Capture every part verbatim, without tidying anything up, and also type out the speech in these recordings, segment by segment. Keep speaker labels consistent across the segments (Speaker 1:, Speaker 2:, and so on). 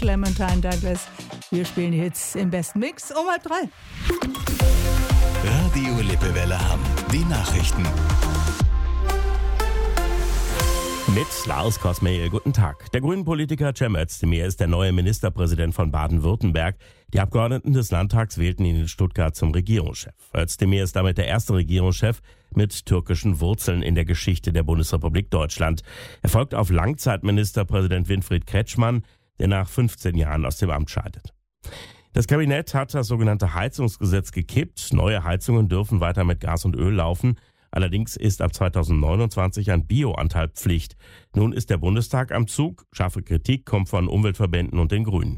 Speaker 1: Clementine Douglas. Wir spielen die Hits im besten Mix um halb drei.
Speaker 2: Radio Lippewelle Hamm. Die Nachrichten.
Speaker 3: Mit Lars Kosmehl, guten Tag. Der Grünen-Politiker Cem Özdemir ist der neue Ministerpräsident von Baden-Württemberg. Die Abgeordneten des Landtags wählten ihn in Stuttgart zum Regierungschef. Özdemir ist damit der erste Regierungschef mit türkischen Wurzeln in der Geschichte der Bundesrepublik Deutschland. Er folgt auf Langzeitministerpräsident Winfried Kretschmann, der nach fünfzehn Jahren aus dem Amt scheidet. Das Kabinett hat das sogenannte Heizungsgesetz gekippt. Neue Heizungen dürfen weiter mit Gas und Öl laufen. Allerdings ist ab zweitausendneunundzwanzig ein Bioanteil Pflicht. Nun ist der Bundestag am Zug. Scharfe Kritik kommt von Umweltverbänden und den Grünen.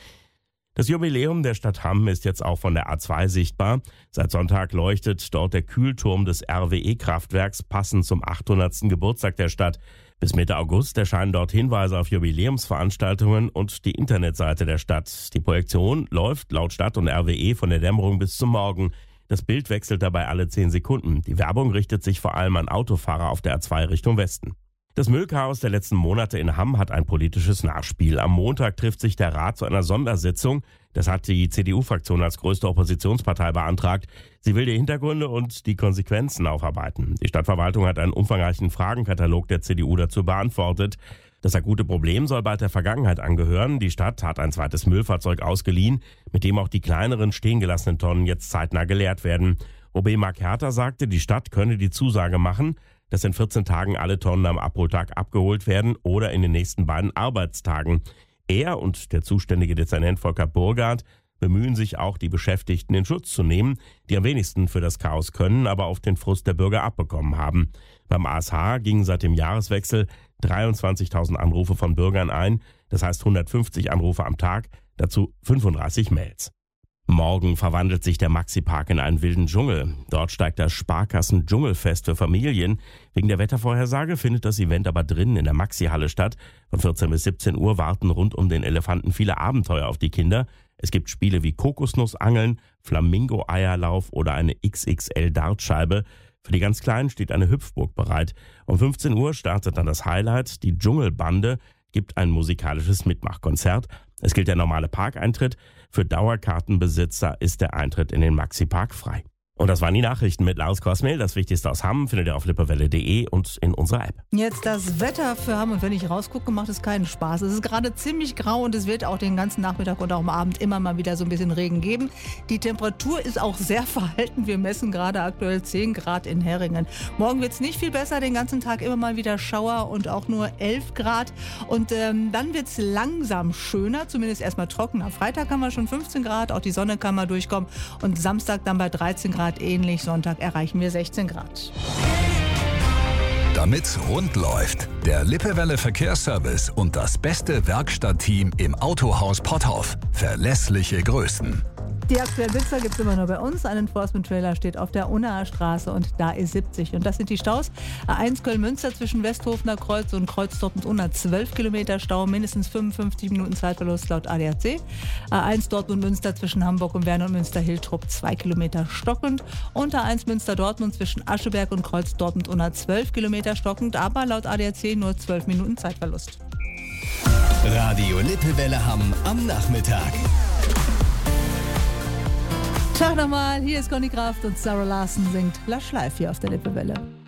Speaker 3: Das Jubiläum der Stadt Hamm ist jetzt auch von der A zwei sichtbar. Seit Sonntag leuchtet dort der Kühlturm des R W E-Kraftwerks passend zum achthundertsten Geburtstag der Stadt. Bis Mitte August erscheinen dort Hinweise auf Jubiläumsveranstaltungen und die Internetseite der Stadt. Die Projektion läuft laut Stadt und R W E von der Dämmerung bis zum Morgen. Das Bild wechselt dabei alle zehn Sekunden. Die Werbung richtet sich vor allem an Autofahrer auf der A zwei Richtung Westen. Das Müllchaos der letzten Monate in Hamm hat ein politisches Nachspiel. Am Montag trifft sich der Rat zu einer Sondersitzung. Das hat die C D U-Fraktion als größte Oppositionspartei beantragt. Sie will die Hintergründe und die Konsequenzen aufarbeiten. Die Stadtverwaltung hat einen umfangreichen Fragenkatalog der C D U dazu beantwortet. Das akute Problem soll bald der Vergangenheit angehören. Die Stadt hat ein zweites Müllfahrzeug ausgeliehen, mit dem auch die kleineren stehen gelassenen Tonnen jetzt zeitnah geleert werden. O B Mark Herter sagte, die Stadt könne die Zusage machen, dass in vierzehn Tagen alle Tonnen am Abholtag abgeholt werden oder in den nächsten beiden Arbeitstagen. Er und der zuständige Dezernent Volker Burgard bemühen sich auch, die Beschäftigten in Schutz zu nehmen, die am wenigsten für das Chaos können, aber auf den Frust der Bürger abbekommen haben. Beim A S H gingen seit dem Jahreswechsel dreiundzwanzigtausend Anrufe von Bürgern ein, das heißt hundertfünfzig Anrufe am Tag, dazu fünfunddreißig Mails. Morgen verwandelt sich der Maxi-Park in einen wilden Dschungel. Dort steigt das Sparkassen-Dschungelfest für Familien. Wegen der Wettervorhersage findet das Event aber drinnen in der Maxi-Halle statt. Von vierzehn bis siebzehn Uhr warten rund um den Elefanten viele Abenteuer auf die Kinder. Es gibt Spiele wie Kokosnussangeln, Flamingo-Eierlauf oder eine X X L-Dartscheibe. Für die ganz Kleinen steht eine Hüpfburg bereit. Um fünfzehn Uhr startet dann das Highlight. Die Dschungelbande gibt ein musikalisches Mitmachkonzert. Es gilt der normale Parkeintritt. Für Dauerkartenbesitzer ist der Eintritt in den Maxi-Park frei. Und das waren die Nachrichten mit Lars Kosmehl. Das Wichtigste aus Hamm findet ihr auf lippewelle punkt de und in unserer App.
Speaker 1: Jetzt das Wetter für Hamm. Und wenn ich rausgucke, macht es keinen Spaß. Es ist gerade ziemlich grau und es wird auch den ganzen Nachmittag und auch am Abend immer mal wieder so ein bisschen Regen geben. Die Temperatur ist auch sehr verhalten. Wir messen gerade aktuell zehn Grad in Herringen. Morgen wird es nicht viel besser. Den ganzen Tag immer mal wieder Schauer und auch nur elf Grad. Und ähm, dann wird es langsam schöner, zumindest erstmal trockener. Freitag haben wir schon fünfzehn Grad, auch die Sonne kann mal durchkommen. Und Samstag dann bei dreizehn Grad ähnlich. Sonntag erreichen wir sechzehn Grad.
Speaker 2: Damit's rund läuft, der Lippewelle Verkehrsservice und das beste Werkstattteam im Autohaus Potthoff. Verlässliche Größen.
Speaker 1: Die aktuellen Blitzer gibt es immer nur bei uns. Ein Enforcement-Trailer steht auf der Unnaer Straße und da ist siebzig. Und das sind die Staus. A eins Köln-Münster zwischen Westhofener Kreuz und Kreuz Dortmund-Unna zwölf Kilometer Stau, mindestens fünfundfünfzig Minuten Zeitverlust laut A D A C. A eins Dortmund-Münster zwischen Hamburg und Werner und Münster-Hiltrup zwei Kilometer stockend. Und A eins Münster-Dortmund zwischen Ascheberg und Kreuz Dortmund-Unna zwölf Kilometer stockend, aber laut A D A C nur zwölf Minuten Zeitverlust.
Speaker 2: Radio Lippewelle Hamm am Nachmittag.
Speaker 1: Tag nochmal, hier ist Conny Kraft und Sarah Larsen singt Lush Life hier auf der Lippewelle.